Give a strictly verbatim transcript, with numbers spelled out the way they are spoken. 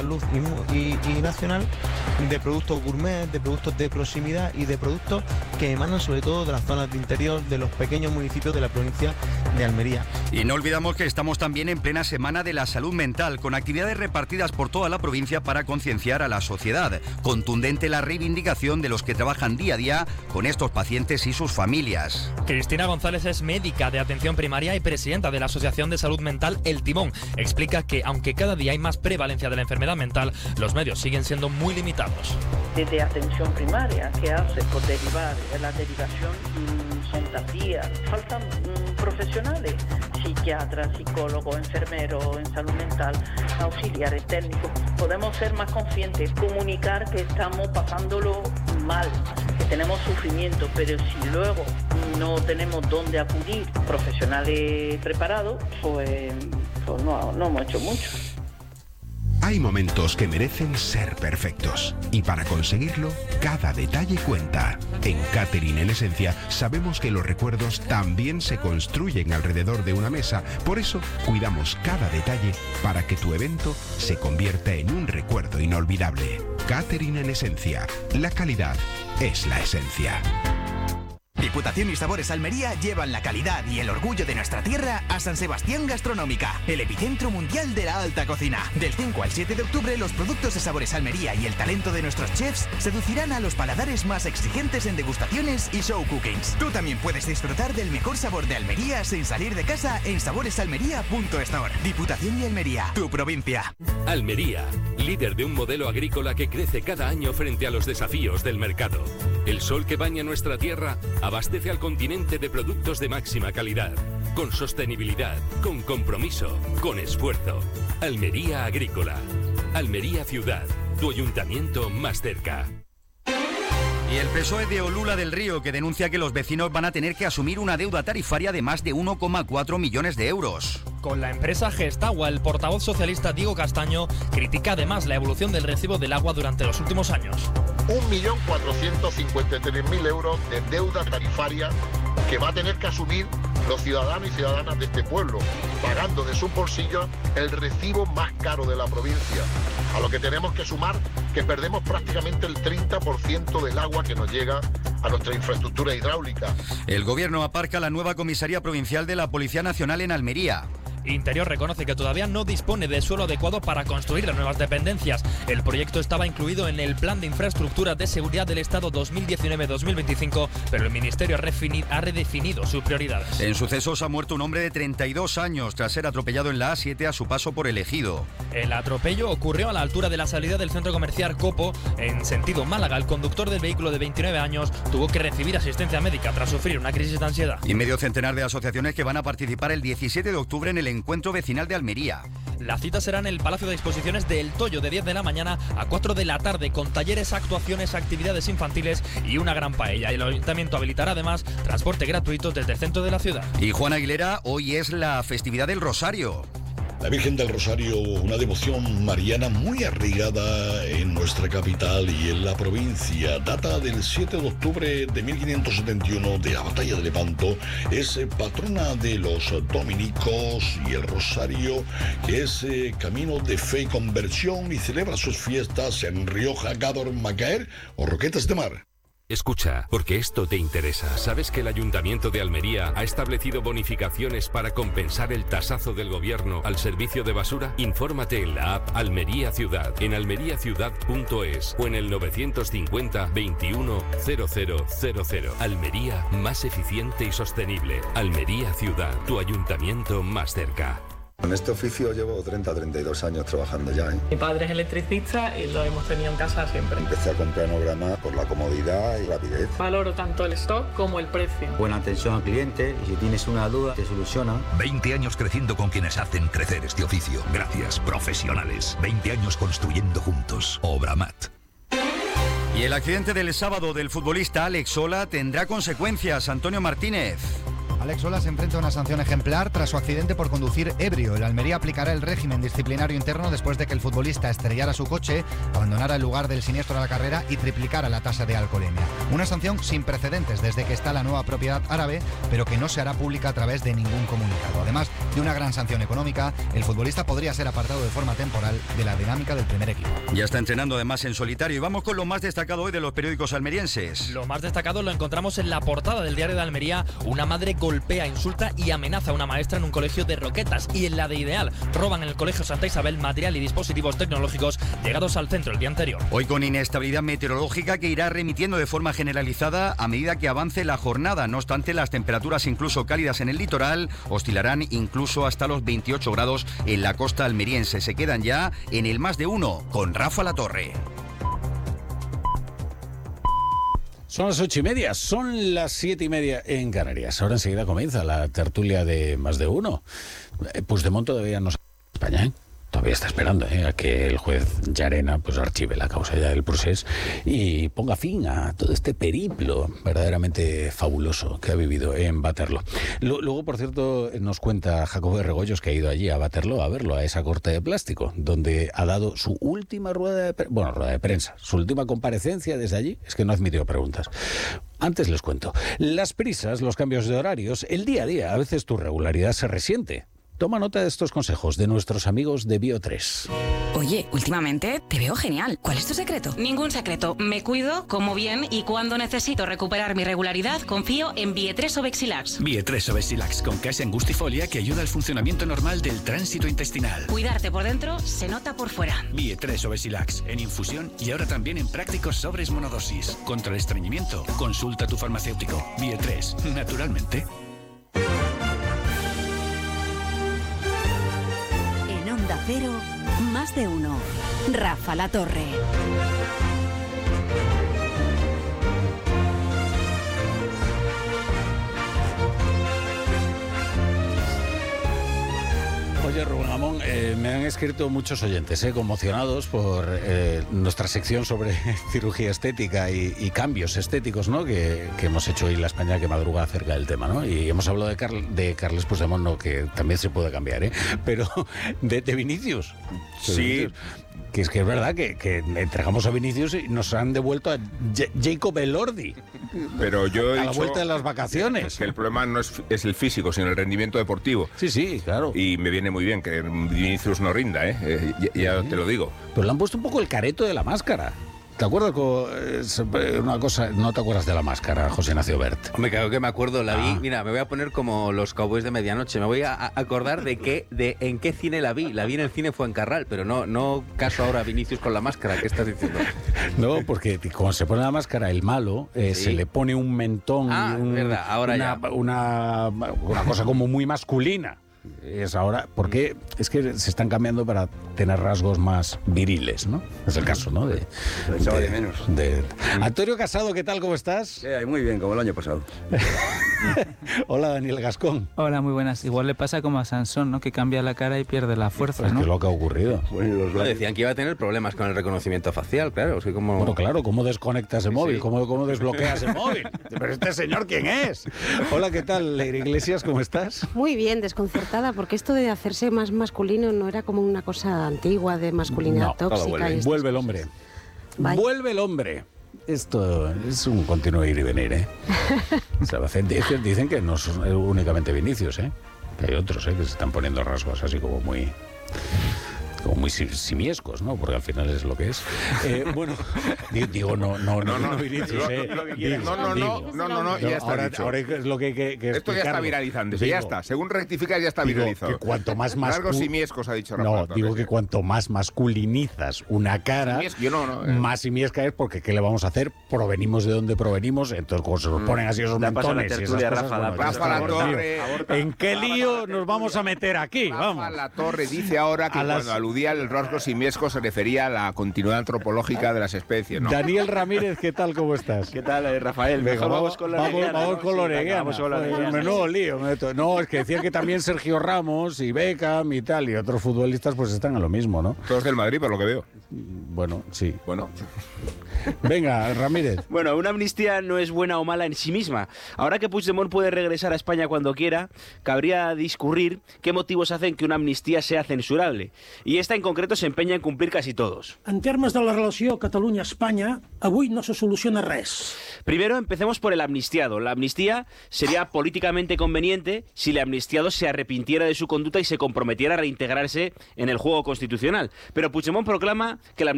andaluz y, y, y nacional, de productos gourmet, de productos de proximidad y de productos que emanan sobre todo de las zonas de interior, de los pequeños municipios de la provincia de Almería. Y no olvidamos que estamos también en plena semana de la salud mental, con actividades repartidas por toda la provincia para concienciar a la sociedad. Contundente la reivindicación de los que trabajan día a día con estos pacientes y sus familias. Cristina González es médica de atención primaria y presidenta de la Asociación de Salud Mental El Timón. Explica que aunque cada día hay más prevalencia de la enfermedad mental, los medios siguen siendo muy limitados. Desde atención primaria, ¿qué hace por derivar? La derivación mmm, son tardías, faltan mmm, profesionales, psiquiatras, psicólogos, enfermeros en salud mental, auxiliares técnicos. Podemos ser más conscientes, comunicar que estamos pasándolo mal, que tenemos sufrimiento, pero si luego no tenemos dónde acudir, profesionales preparados, pues, pues no, no hemos hecho mucho. Hay momentos que merecen ser perfectos y para conseguirlo, cada detalle cuenta. En Catering en Esencia sabemos que los recuerdos también se construyen alrededor de una mesa, por eso cuidamos cada detalle para que tu evento se convierta en un recuerdo inolvidable. Catering en Esencia, la calidad es la esencia. Diputación y Sabores Almería llevan la calidad y el orgullo de nuestra tierra a San Sebastián Gastronómica, el epicentro mundial de la alta cocina. Del cinco al siete de octubre, los productos de Sabores Almería y el talento de nuestros chefs seducirán a los paladares más exigentes en degustaciones y show cookings. Tú también puedes disfrutar del mejor sabor de Almería sin salir de casa en saboresalmería punto store. Diputación y Almería, tu provincia. Almería, líder de un modelo agrícola que crece cada año frente a los desafíos del mercado. El sol que baña nuestra tierra abastece al continente de productos de máxima calidad, con sostenibilidad, con compromiso, con esfuerzo. Almería Agrícola. Almería Ciudad, tu ayuntamiento más cerca. Y el P S O E de Olula del Río, que denuncia que los vecinos van a tener que asumir una deuda tarifaria de más de uno coma cuatro millones de euros. Con la empresa Gestagua, el portavoz socialista Diego Castaño critica además la evolución del recibo del agua durante los últimos años. un millón cuatrocientos cincuenta y tres mil euros de deuda tarifaria que va a tener que asumir los ciudadanos y ciudadanas de este pueblo, pagando de su bolsillo el recibo más caro de la provincia, a lo que tenemos que sumar que perdemos prácticamente el treinta por ciento del agua que nos llega a nuestra infraestructura hidráulica. El gobierno aparca la nueva comisaría provincial de la Policía Nacional en Almería. Interior reconoce que todavía no dispone de suelo adecuado para construir las nuevas dependencias. El proyecto estaba incluido en el Plan de Infraestructura de Seguridad del Estado dos mil diecinueve dos mil veinticinco, pero el Ministerio ha redefinido sus prioridades. En sucesos ha muerto un hombre de treinta y dos años tras ser atropellado en la A siete a su paso por el Ejido. El atropello ocurrió a la altura de la salida del centro comercial Copo, en sentido Málaga. El conductor del vehículo de veintinueve años tuvo que recibir asistencia médica tras sufrir una crisis de ansiedad. Y medio centenar de asociaciones que van a participar el diecisiete de octubre en el Encuentro Vecinal de Almería. La cita será en el Palacio de Exposiciones de El Toyo de diez de la mañana a cuatro de la tarde, con talleres, actuaciones, actividades infantiles y una gran paella. El Ayuntamiento habilitará además transporte gratuito desde el centro de la ciudad. Y Juan Aguilera, hoy es la festividad del Rosario. La Virgen del Rosario, una devoción mariana muy arraigada en nuestra capital y en la provincia. Data del siete de octubre de mil quinientos setenta y uno de la batalla de Lepanto. Es patrona de los dominicos y el Rosario, que es eh, camino de fe y conversión, y celebra sus fiestas en Rioja, Gádor, Macaer o Roquetas de Mar. Escucha, porque esto te interesa. ¿Sabes que el Ayuntamiento de Almería ha establecido bonificaciones para compensar el tasazo del gobierno al servicio de basura? Infórmate en la app Almería Ciudad, en almería ciudad punto es o en el novecientos cincuenta veintiuno cero cero cero cero. Almería, más eficiente y sostenible. Almería Ciudad, tu ayuntamiento más cerca. En este oficio llevo treinta a treinta y dos años trabajando ya, ¿eh? Mi padre es electricista y lo hemos tenido en casa siempre. Empecé a comprar Nograma por la comodidad y rapidez. Valoro tanto el stock como el precio. Buena atención al cliente y si tienes una duda te soluciona. veinte años creciendo con quienes hacen crecer este oficio. Gracias, profesionales. veinte años construyendo juntos. Obramat. Y el accidente del sábado del futbolista Alex Sola tendrá consecuencias. Antonio Martínez. Alex Sola se enfrenta a una sanción ejemplar tras su accidente por conducir ebrio. El Almería aplicará el régimen disciplinario interno después de que el futbolista estrellara su coche, abandonara el lugar del siniestro de la carrera y triplicara la tasa de alcoholemia. Una sanción sin precedentes desde que está la nueva propiedad árabe, pero que no se hará pública a través de ningún comunicado. Además, de una gran sanción económica, el futbolista podría ser apartado de forma temporal de la dinámica del primer equipo. Ya está entrenando además en solitario. Y vamos con lo más destacado hoy de los periódicos almerienses. Lo más destacado lo encontramos en la portada del Diario de Almería. Una madre golpea, insulta y amenaza a una maestra en un colegio de Roquetas. Y en la de Ideal, roban en el colegio Santa Isabel material y dispositivos tecnológicos llegados al centro el día anterior. Hoy con inestabilidad meteorológica que irá remitiendo de forma generalizada a medida que avance la jornada. No obstante, las temperaturas incluso cálidas en el litoral oscilarán incluso hasta los veintiocho grados en la costa almeriense. Se quedan ya en el más de uno con Rafa Latorre. Son las ocho y media, son las siete y media en Canarias. Ahora enseguida comienza la tertulia de Más de Uno. Puigdemont todavía no sabe España, ¿eh? Todavía está esperando ¿eh? a que el juez Llarena pues archive la causa ya del procés y ponga fin a todo este periplo verdaderamente fabuloso que ha vivido en Waterloo. Luego, por cierto, nos cuenta Jacobo de Regoyos que ha ido allí a Waterloo a verlo, a esa corte de plástico, donde ha dado su última rueda de, pre- bueno, rueda de prensa, su última comparecencia desde allí. Es que no admitió preguntas. Antes les cuento. Las prisas, los cambios de horarios, el día a día, a veces tu regularidad se resiente. Toma nota de estos consejos de nuestros amigos de Bio tres. Oye, últimamente te veo genial. ¿Cuál es tu secreto? Ningún secreto. Me cuido, como bien y cuando necesito recuperar mi regularidad, confío en Bio tres Obexilax. Bio tres Obexilax con casi angustifolia que ayuda al funcionamiento normal del tránsito intestinal. Cuidarte por dentro se nota por fuera. Bio tres Obexilax en infusión y ahora también en prácticos sobres monodosis. Contra el estreñimiento, consulta a tu farmacéutico. Bio tres, naturalmente. Cero, más de uno. Rafa Latorre. Oye, Rubén Amón, eh, me han escrito muchos oyentes, eh, conmocionados por eh, nuestra sección sobre cirugía estética y, y cambios estéticos, ¿no? Que, que hemos hecho hoy en La España que madruga acerca del tema, ¿no? Y hemos hablado de, Carl, de Carles Puigdemont, ¿no? Que también se puede cambiar, ¿eh? Pero de, de Vinicius. Sí. De Vinicius. Que es que es verdad que, que entregamos a Vinicius y nos han devuelto a J- Jacob Elordi. Pero yo he a la dicho vuelta de las vacaciones. Que el problema no es, es el físico, sino el rendimiento deportivo. Sí, sí, claro. Y me viene muy bien que Vinicius no rinda, ¿eh? eh ya, ya te lo digo. Pero le han puesto un poco el careto de la máscara. ¿Te acuerdas con eh, una cosa? No te acuerdas de la máscara, José Ignacio Bert. Hombre, claro que me acuerdo, la vi. Ah. Mira, me voy a poner como los Cowboys de medianoche. Me voy a, a acordar de qué, de en qué cine la vi. La vi en el cine Fuencarral, pero no, no caso ahora a Vinicius con la máscara. ¿Qué estás diciendo? No, porque cuando se pone la máscara, el malo eh, Sí. se le pone un mentón, Ah, y un, verdad, ahora una, ya. Una, una cosa como muy masculina. Es ahora, porque es que se están cambiando para tener rasgos más viriles, ¿no? Es el caso, ¿no? De, Lo echaba de menos. de- Antonio Casado, ¿qué tal? ¿Cómo estás? Eh, muy bien, como el año pasado. Hola, Daniel Gascón. Hola, muy buenas. Igual le pasa como a Sansón, ¿no? Que cambia la cara y pierde la fuerza, Es ¿no? que es lo que ha ocurrido. No, decían que iba a tener problemas con el reconocimiento facial, claro. Es que como... Bueno, claro, ¿cómo desconectas el móvil? sí. ¿Cómo, ¿Cómo desbloqueas el móvil? Pero este señor, ¿quién es? Hola, ¿qué tal, Leire Iglesias? ¿Cómo estás? Muy bien, desconcertada, porque esto de hacerse más masculino no era como una cosa antigua de masculinidad No, todo tóxica. vuelve. y estas Vuelve el hombre. Vuelve el hombre. Esto es un continuo ir y venir, ¿eh? O sea, dicen, dicen que no son únicamente Vinicius, ¿eh? Que hay otros, ¿eh? Que se están poniendo rasgos así como muy... como muy si- simiescos, ¿no? Porque al final es lo que es. Eh, bueno, di- digo, no, no, no, no, Vinicius, Lo- eh. lo que quieras. Digo, No, no, digo. no, no, no, no, ya está ahora, dicho. ahora es lo que, que, que Esto ya está explicarlo. viralizándose, ya Digo, está. Según rectificas, ya está digo viralizado. que cuanto más mascu- Largos simiescos, ha dicho Rafa. No, Torres. digo que cuanto más masculinizas una cara, Simiesco, yo no, no, eh. más simiesca es, porque ¿qué le vamos a hacer? Provenimos de donde provenimos, entonces cuando se nos ponen así esos Da paso a la mentones y esas tertulia, cosas, Rafa, bueno, da ya paso está, a la por Dios. torre. ¿En qué lío nos vamos a meter aquí? Vamos. Rafa La Torre dice ahora que A las- cuando aludía al rasgo simiesco se refería a la continuidad antropológica de las especies, ¿no? Daniel Ramírez, ¿qué tal? ¿Cómo estás? ¿Qué tal, eh, Rafael? Venga, Mejor vamos, vamos con la vamos, Leguiana, vamos ¿no? con Sí, la venga, Leguiana. vamos con la Joder, Leguiana. menudo lío. menudo- No, es que decían que también Sergio Ramos y Beckham y tal, y otros futbolistas pues están a lo mismo, ¿no? Todos del Madrid, por lo que veo. bueno, sí. Bueno. Venga, Ramírez. Bueno, una amnistía no es buena o mala en sí misma. Ahora que Puigdemont puede regresar a España cuando quiera, cabría discurrir qué motivos hacen que una amnistía sea censurable. Y esta en concreto se empeña en cumplir casi todos. En termes de la relació Catalunya-Espanya, avui no se soluciona res. Primero, empecemos por el amnistiado. La amnistía sería políticamente conveniente si el amnistiado se arrepintiera de su conducta y se comprometiera a reintegrarse en el juego constitucional. Pero Puigdemont proclama que la